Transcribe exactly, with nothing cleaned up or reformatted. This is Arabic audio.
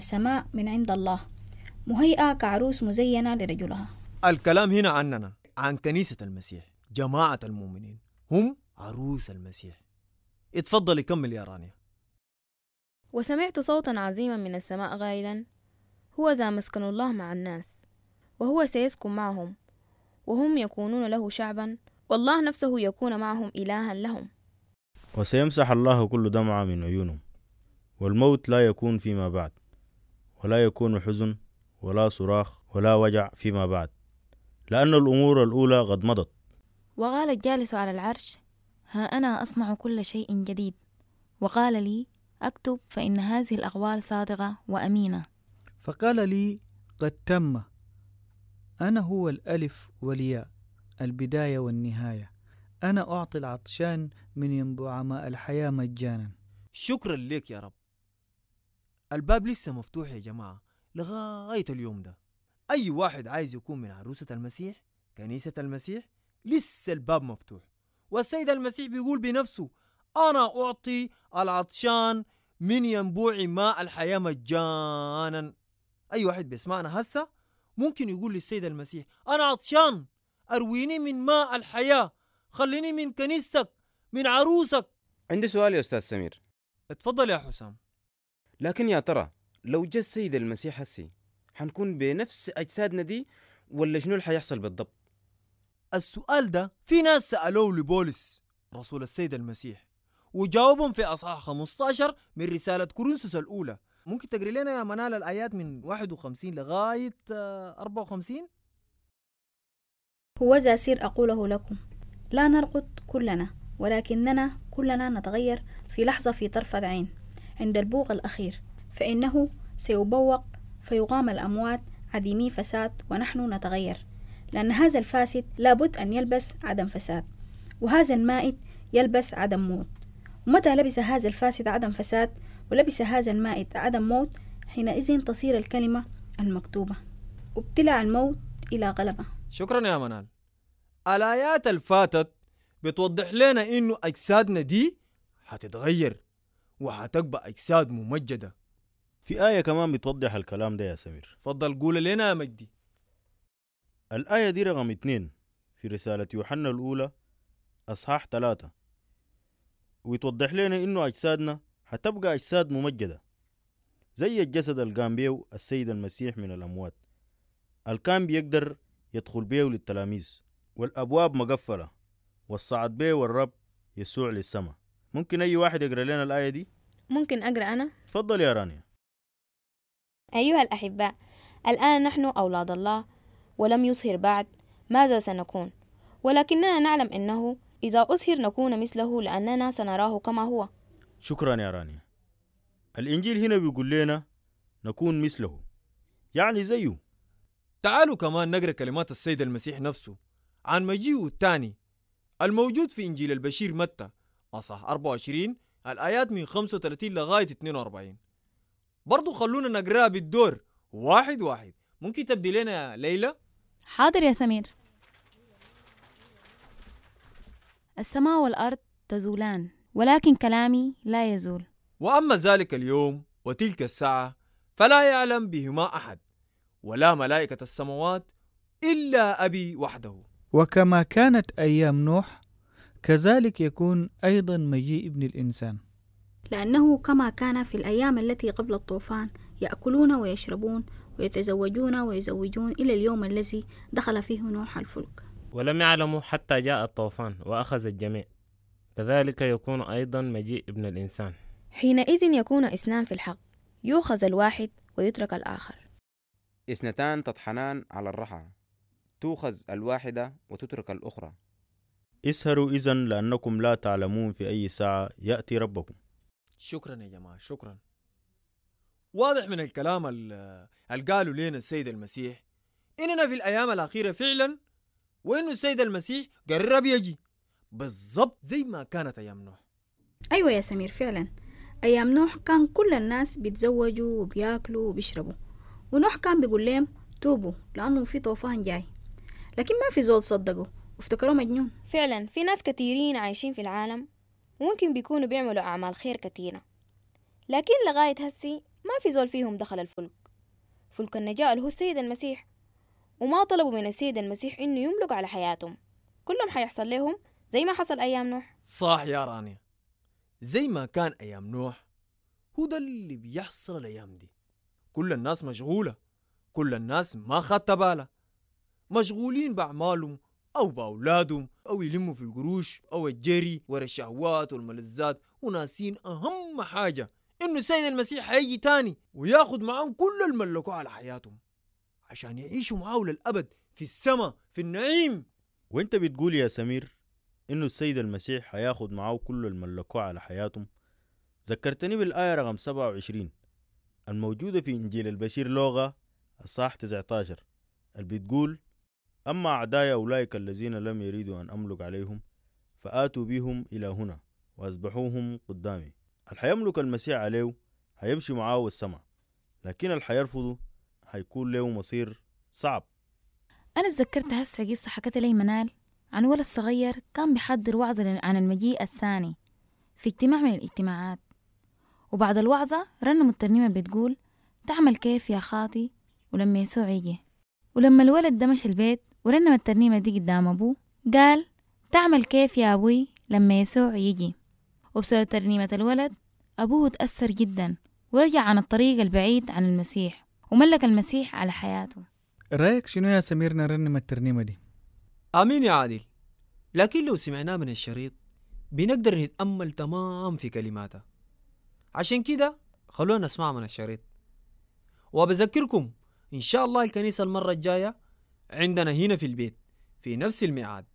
السماء من عند الله، مهيئة كعروس مزينة لرجلها. الكلام هنا عننا، عن كنيسة المسيح، جماعة المؤمنين، هم عروس المسيح. اتفضل كمل يا رانيا. وسمعت صوتا عظيما من السماء غائلا: هو ذا مسكن الله مع الناس، وهو سيسكن معهم، وهم يكونون له شعبا، والله نفسه يكون معهم إلها لهم. وسيمسح الله كل دمعة من عيونهم، والموت لا يكون فيما بعد، ولا يكون حزن ولا صراخ ولا وجع فيما بعد، لأن الأمور الأولى قد مضت. وقال الجالس على العرش: ها أنا أصنع كل شيء جديد. وقال لي: أكتب، فإن هذه الأقوال صادقة وأمينة. فقال لي: قد تم. أنا هو الألف والياء، البداية والنهاية. أنا أعطي العطشان من ينبوع ماء الحياة مجانا. شكرا لك يا رب. الباب لسه مفتوح يا جماعة لغاية اليوم ده. أي واحد عايز يكون من عروسة المسيح، كنيسة المسيح، لسه الباب مفتوح. والسيد المسيح بيقول بنفسه: أنا أعطي العطشان من ينبوع ماء الحياة مجانا. أي واحد بيسمعنا هسه ممكن يقول للسيد المسيح: أنا عطشان، أرويني من ماء الحياة، خليني من كنيستك، من عروسك. عندي سؤال يا أستاذ سمير. اتفضل يا حسام. لكن يا ترى لو جاء السيد المسيح هسي حنكون بنفس أجسادنا دي ولا شنو اللي حيحصل بالضبط؟ السؤال ده في ناس سألوه لبولس رسول السيد المسيح، وجاوبهم في أصحاح خمسة عشر من رسالة كورنثوس الأولى. ممكن تقري لنا يا منال الآيات من واحد وخمسين لغاية أربعة وخمسين؟ هو ذا سير أقوله لكم، لا نرقد كلنا، ولكننا كلنا نتغير في لحظة، في طرفة عين، عند البوق الأخير، فإنه سيبوق فيقام الأموات عديمي فساد، ونحن نتغير، لأن هذا الفاسد لابد أن يلبس عدم فساد، وهذا المائت يلبس عدم موت. ومتى لبس هذا الفاسد عدم فساد ولبس هذا المائت عدم موت، حينئذ تصير الكلمة المكتوبة: ابتلع الموت إلى غلبة. شكرا يا منال. الآيات الفاتت بتوضح لنا إنه أجسادنا دي هتتغير وهتبقى أجساد ممجدة. في آية كمان بتوضح الكلام ده يا سمير. فضل قول لنا يا مجدي. الآية دي رقم اتنين في رسالة يوحنا الأولى أصحاح ثلاثة، ويتوضح لنا إنه أجسادنا هتبقى أجساد ممجدة زي الجسد القام بيه السيد المسيح من الأموات، الكان بيقدر يدخل بيه للتلاميذ، والأبواب مقفلة، والصعد بيه والرب يسوع للسماء. ممكن أي واحد يقرأ لنا الآية دي؟ ممكن أقرأ أنا؟ تفضل يا رانيا. أيها الأحباء، الآن نحن أولاد الله، ولم يظهر بعد ماذا سنكون، ولكننا نعلم أنه إذا أظهر نكون مثله، لأننا سنراه كما هو. شكرا يا رانيا. الإنجيل هنا بيقول لنا نكون مثله، يعني زيه. تعالوا كمان نقرأ كلمات السيد المسيح نفسه عن مجيئه الثاني الموجود في إنجيل البشير متى أصحاح أربعة وعشرين الآيات من خمسة وثلاثين لغاية اثنين وأربعين. برضو خلونا نقرأها بالدور واحد واحد. ممكن تبدي لنا يا ليلى؟ حاضر يا سمير. السماء والأرض تزولان، ولكن كلامي لا يزول. وأما ذلك اليوم وتلك الساعة فلا يعلم بهما أحد، ولا ملائكة السماوات إلا أبي وحده. وكما كانت أيام نوح كذلك يكون أيضا مجيء ابن الإنسان. لأنه كما كان في الأيام التي قبل الطوفان يأكلون ويشربون ويتزوجون ويزوجون إلى اليوم الذي دخل فيه نوح الفلك، ولم يعلموا حتى جاء الطوفان وأخذ الجميع. كذلك يكون أيضا مجيء ابن الإنسان. حينئذ يكون اثنان في الحق، يؤخذ الواحد ويترك الآخر. اثنتان تطحنان على الرحى، تؤخذ الواحدة وتترك الأخرى. اسهروا إذن لأنكم لا تعلمون في أي ساعة يأتي ربكم. شكرا يا جماعة، شكرا. واضح من الكلام اللي قالوا لنا السيد المسيح إننا في الأيام الأخيرة فعلا، وإنه السيد المسيح قرب يجي بالضبط زي ما كانت أيام نوح. أيوة يا سمير، فعلا أيام نوح كان كل الناس بيتزوجوا وبياكلوا وبيشربوا، ونوح كان بيقول لهم توبوا لأنه في طوفان جاي، لكن ما في زول صدقوا وافتكروا مجنون. فعلا في ناس كثيرين عايشين في العالم وممكن بيكونوا بيعملوا أعمال خير كثيرة، لكن لغاية هسي ما في زول فيهم دخل الفلك. فلك النجاة اللي هو السيد المسيح، وما طلبوا من السيد المسيح إنه يملك على حياتهم، كلهم حيحصل لهم زي ما حصل أيام نوح. صح يا رانيا، زي ما كان أيام نوح هو ده اللي بيحصل الأيام دي. كل الناس مشغولة، كل الناس ما خدت بالها، مشغولين بأعمالهم أو بأولادهم، أو يلموا في القروش أو الجري ورا الشهوات والملذات، وناسين أهم حاجة إنه السيد المسيح هيجي تاني وياخد معهم كل الملكوا على حياتهم عشان يعيشوا معاه للأبد في السماء في النعيم. وانت بتقول يا سمير إنه السيد المسيح هياخد معاه كل الملكوا على حياتهم. ذكرتني بالآية رقم سبعة وعشرين الموجودة في إنجيل البشير لوغا الصح تسعة عشر اللي بتقول: أما أعداء أولئك الذين لم يريدوا أن أملك عليهم فآتوا بهم إلى هنا وأذبحوهم قدامي. الحيملك المسيح عليه هيمشي معاه السماء، لكن الحيرفضه هيكون له مصير صعب. أنا تذكرت هسه قصة حكت لي منال عن ولد صغير كان بيحضر وعظة عن المجيء الثاني في اجتماع من الاجتماعات، وبعد الوعظة رنم الترنيمة بتقول: تعمل كيف يا خاطي ولما يسوع يجي. ولما الولد ده مشى البيت ورنم الترنيمة دي قدام أبوه قال: تعمل كيف يا أبوي لما يسوع يجي. وبسبب ترنيمة الولد أبوه تأثر جدا ورجع عن الطريق البعيد عن المسيح وملك المسيح على حياته. رأيك شنو يا سمير نرنم الترنيمة دي؟ آمين يا عادل. لكن لو سمعناه من الشريط بنقدر نتأمل تمام في كلماتها، عشان كده خلونا نسمع من الشريط. وبذكركم إن شاء الله الكنيسة المرة الجاية عندنا هنا في البيت في نفس الميعاد